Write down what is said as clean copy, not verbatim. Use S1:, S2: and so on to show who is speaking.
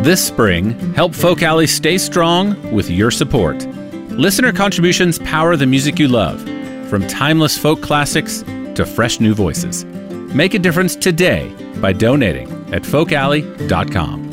S1: This spring, help Folk Alley stay strong with your support. Listener contributions power the music you love, from timeless folk classics to fresh new voices. Make a difference today by donating at folkalley.com.